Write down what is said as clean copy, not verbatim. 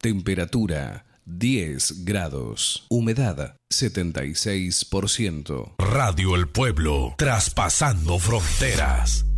Temperatura 10 grados. Humedad 76%. Radio El Pueblo, traspasando fronteras.